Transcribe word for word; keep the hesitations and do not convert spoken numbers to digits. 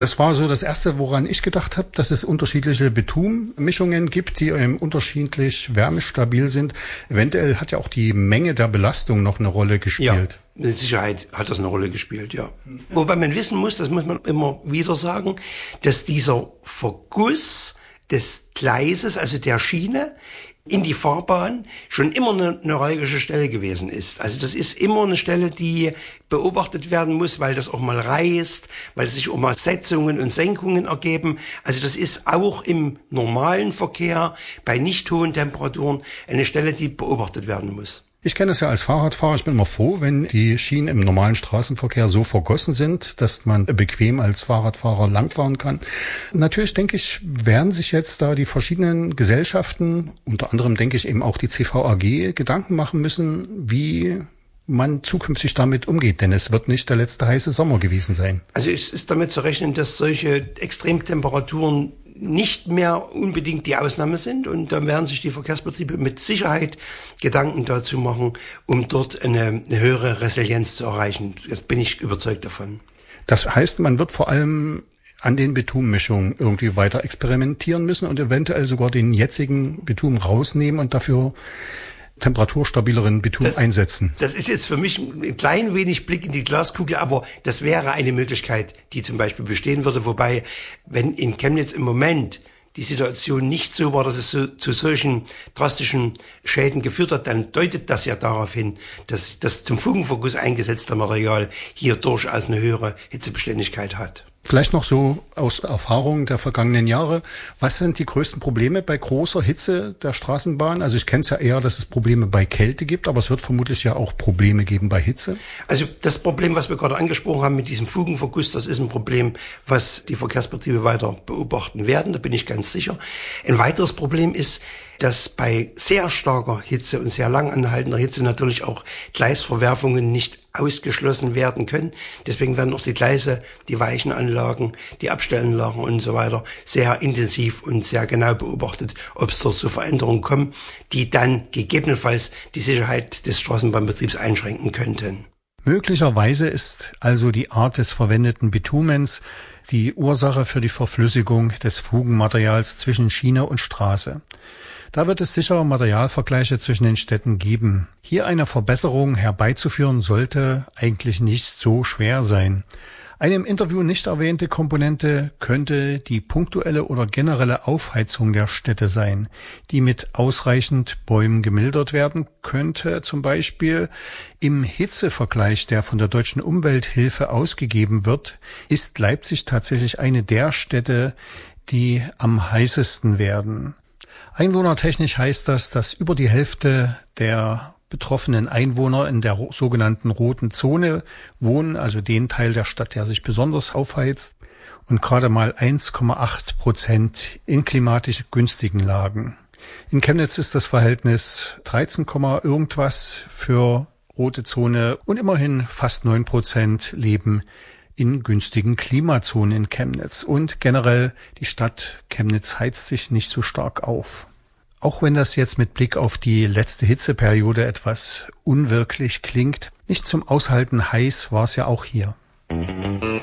Das war so das Erste, woran ich gedacht habe, dass es unterschiedliche Betonmischungen gibt, die ähm, unterschiedlich wärmestabil sind. Eventuell hat ja auch die Menge der Belastung noch eine Rolle gespielt. Ja, mit Sicherheit hat das eine Rolle gespielt, ja. Wobei man wissen muss, das muss man immer wieder sagen, dass dieser Verguss des Gleises, also der Schiene, in die Fahrbahn schon immer eine neuralgische Stelle gewesen ist. Also das ist immer eine Stelle, die beobachtet werden muss, weil das auch mal reißt, weil es sich auch mal Setzungen und Senkungen ergeben. Also das ist auch im normalen Verkehr bei nicht hohen Temperaturen eine Stelle, die beobachtet werden muss. Ich kenne es ja als Fahrradfahrer. Ich bin immer froh, wenn die Schienen im normalen Straßenverkehr so vergossen sind, dass man bequem als Fahrradfahrer langfahren kann. Natürlich denke ich, werden sich jetzt da die verschiedenen Gesellschaften, unter anderem denke ich eben auch die C V A G, Gedanken machen müssen, wie man zukünftig damit umgeht, denn es wird nicht der letzte heiße Sommer gewesen sein. Also es ist damit zu rechnen, dass solche Extremtemperaturen nicht mehr unbedingt die Ausnahme sind, und da werden sich die Verkehrsbetriebe mit Sicherheit Gedanken dazu machen, um dort eine, eine höhere Resilienz zu erreichen. Jetzt bin ich überzeugt davon. Das heißt, man wird vor allem an den Betonmischungen irgendwie weiter experimentieren müssen und eventuell sogar den jetzigen Beton rausnehmen und dafür temperaturstabileren Beton das, einsetzen. Das ist jetzt für mich ein klein wenig Blick in die Glaskugel, aber das wäre eine Möglichkeit, die zum Beispiel bestehen würde. Wobei, wenn in Chemnitz im Moment die Situation nicht so war, dass es so, zu solchen drastischen Schäden geführt hat, dann deutet das ja darauf hin, dass das zum Fugenverguss eingesetzte Material hier durchaus eine höhere Hitzebeständigkeit hat. Vielleicht noch so aus Erfahrung der vergangenen Jahre. Was sind die größten Probleme bei großer Hitze der Straßenbahn? Also ich kenne es ja eher, dass es Probleme bei Kälte gibt, aber es wird vermutlich ja auch Probleme geben bei Hitze. Also das Problem, was wir gerade angesprochen haben mit diesem Fugenverguss, das ist ein Problem, was die Verkehrsbetriebe weiter beobachten werden, da bin ich ganz sicher. Ein weiteres Problem ist, dass bei sehr starker Hitze und sehr lang anhaltender Hitze natürlich auch Gleisverwerfungen nicht ausgeschlossen werden können. Deswegen werden auch die Gleise, die Weichenanlagen, die Abstellanlagen und so weiter sehr intensiv und sehr genau beobachtet, ob es dort zu Veränderungen kommen, die dann gegebenenfalls die Sicherheit des Straßenbahnbetriebs einschränken könnten. Möglicherweise ist also die Art des verwendeten Bitumens die Ursache für die Verflüssigung des Fugenmaterials zwischen Schiene und Straße. Da wird es sicher Materialvergleiche zwischen den Städten geben. Hier eine Verbesserung herbeizuführen, sollte eigentlich nicht so schwer sein. Eine im Interview nicht erwähnte Komponente könnte die punktuelle oder generelle Aufheizung der Städte sein, die mit ausreichend Bäumen gemildert werden könnte. Zum Beispiel im Hitzevergleich, der von der Deutschen Umwelthilfe ausgegeben wird, ist Leipzig tatsächlich eine der Städte, die am heißesten werden. Einwohnertechnisch heißt das, dass über die Hälfte der betroffenen Einwohner in der sogenannten roten Zone wohnen, also den Teil der Stadt, der sich besonders aufheizt, und gerade mal eins Komma acht Prozent in klimatisch günstigen Lagen. In Chemnitz ist das Verhältnis dreizehn, irgendwas für rote Zone und immerhin fast neun Prozent leben in günstigen Klimazonen in Chemnitz. Und generell, die Stadt Chemnitz heizt sich nicht so stark auf. Auch wenn das jetzt mit Blick auf die letzte Hitzeperiode etwas unwirklich klingt, nicht zum Aushalten heiß war es ja auch hier.